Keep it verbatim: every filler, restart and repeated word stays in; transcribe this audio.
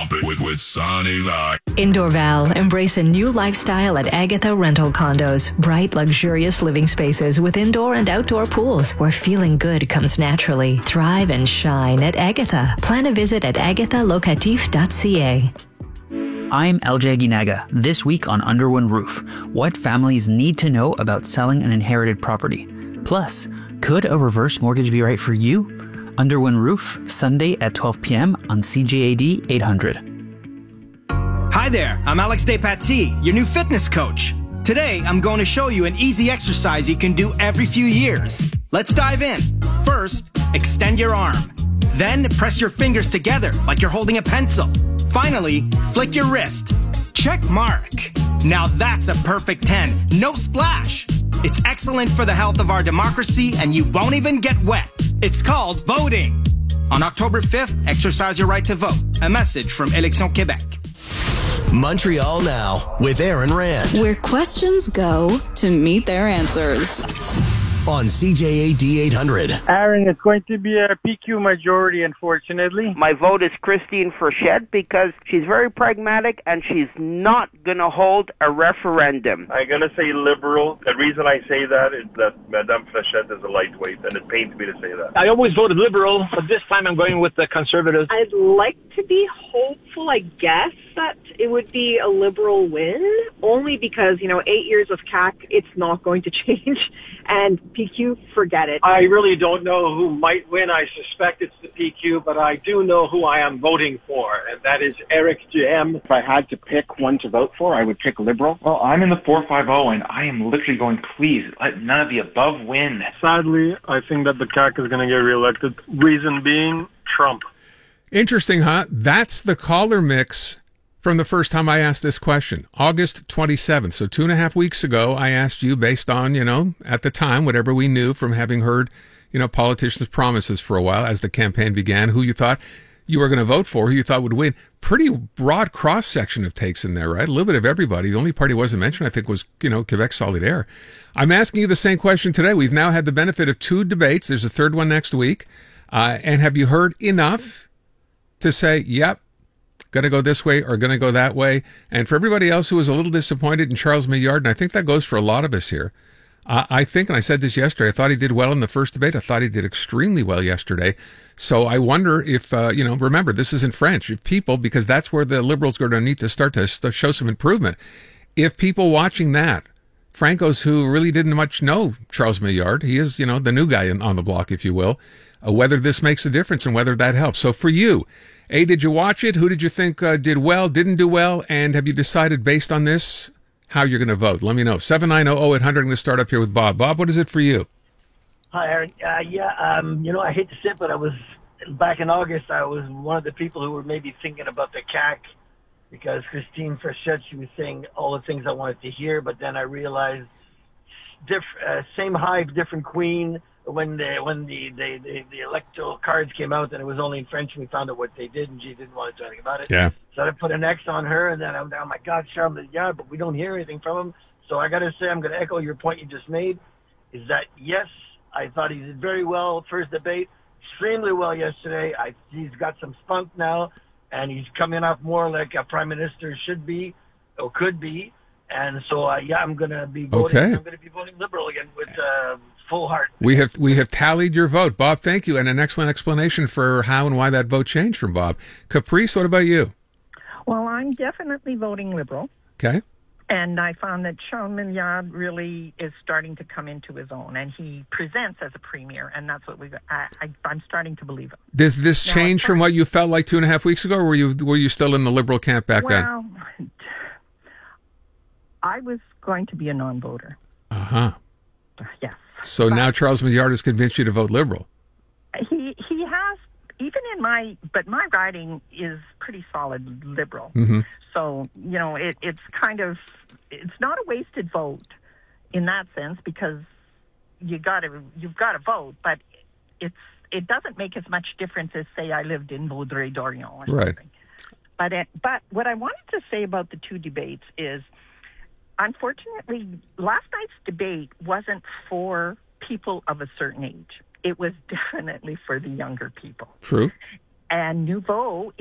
Pump it with, with Sonny Live. Indoorval. Embrace a new lifestyle at Agatha Rental Condos. Bright, luxurious living spaces with indoor and outdoor pools where feeling good comes naturally. Thrive and shine at Agatha. Plan a visit at agatha locatif dot c a. I'm L J Ginaga. This week on Underwood Roof, what families need to know about selling an inherited property. Plus, could a reverse mortgage be right for you? Underwood Roof, Sunday at twelve p.m. on C J A D eight hundred. Hi there, I'm Alex Despatie, your new fitness coach. Today, I'm going to show you an easy exercise you can do every few years. Let's dive in. First, extend your arm. Then, press your fingers together like you're holding a pencil. Finally, flick your wrist. Check mark. Now that's a perfect ten. No splash. It's excellent for the health of our democracy, and you won't even get wet. It's called voting. On October fifth, exercise your right to vote. A message from Élections Québec. Montreal Now with Aaron Rand. Where questions go to meet their answers. On C J A D eight hundred. Aaron, it's going to be a P Q majority, unfortunately. My vote is Christine Frechette because she's very pragmatic and she's not going to hold a referendum. I'm going to say Liberal. The reason I say that is that Madame Frechette is a lightweight, and it pains me to say that. I always voted Liberal, but this time I'm going with the Conservatives. I'd like to be hopeful, I guess, that it would be a Liberal win, only because, you know, eight years of C A C, it's not going to change. And P Q, forget it. I really don't know who might win. I suspect it's the P Q, but I do know who I am voting for, and that is Eric Duhem. If I had to pick one to vote for, I would pick Liberal. Well, I'm in the four five zero, and I am literally going, please, let none of the above win. Sadly, I think that the C A C is going to get reelected. Reason being, Trump. Interesting, huh? That's the caller mix from the first time I asked this question, August twenty-seventh. So two and a half weeks ago, I asked you based on, you know, at the time, whatever we knew from having heard, you know, politicians' promises for a while as the campaign began, who you thought you were going to vote for, who you thought would win. Pretty broad cross-section of takes in there, right? A little bit of everybody. The only party wasn't mentioned, I think, was, you know, Quebec Solidaire. I'm asking you the same question today. We've now had the benefit of two debates. There's a third one next week. Uh, and have you heard enough to say, yep, going to go this way or going to go that way? And for everybody else who was a little disappointed in Charles Maillard, and I think that goes for a lot of us here, uh, I think, and I said this yesterday, I thought he did well in the first debate. I thought he did extremely well yesterday. So I wonder if, uh, you know, remember, this is in French. If people, because that's where the Liberals are going to need to start to show some improvement. If people watching that, Francos who really didn't much know Charles Maillard, he is, you know, the new guy in, on the block, if you will, uh, whether this makes a difference and whether that helps. So for you, A, did you watch it? Who did you think uh, did well, didn't do well? And have you decided based on this how you're going to vote? Let me know. seven nine zero zero eight hundred. I'm going to start up here with Bob. Bob, what is it for you? Hi, Aaron. Uh, yeah, um, you know, I hate to say it, but I was, back in August, I was one of the people who were maybe thinking about the C A C because Christine Frechette, she was saying all the things I wanted to hear, but then I realized diff, uh, same hive, different queen. When the when the, the, the, the electoral cards came out and it was only in French, and we found out what they did, and she didn't want to do anything about it. Yeah. So I put an X on her, and then I'm, oh my God, Charles, yeah, but we don't hear anything from him. So I got to say, I'm going to echo your point you just made, is that, yes, I thought he did very well first debate, extremely well yesterday. I, he's got some spunk now, and he's coming off more like a prime minister should be or could be. And so, uh, yeah, I'm going to be voting. Okay. I'm going to be voting Liberal again with uh, full heart. We have we have tallied your vote, Bob. Thank you, and an excellent explanation for how and why that vote changed from Bob. Caprice, what about you? Well, I'm definitely voting Liberal. Okay. And I found that Charles Maillard really is starting to come into his own, and he presents as a premier, and that's what we. I, I, I'm starting to believe it. Did this now, change from what you felt like two and a half weeks ago, or were you were you still in the Liberal camp back well, then? I was going to be a non-voter. Uh-huh. Yes. So but now Charles Maillard has convinced you to vote Liberal. He he has, even in my, but my riding is pretty solid Liberal. Mm-hmm. So, you know, it, it's kind of, it's not a wasted vote in that sense because you got to, you've got to vote, but it's, it doesn't make as much difference as, say, I lived in Vaudreuil-Dorion or something. Right. But, it, but what I wanted to say about the two debates is, unfortunately, last night's debate wasn't for people of a certain age. It was definitely for the younger people. True. And Nouveau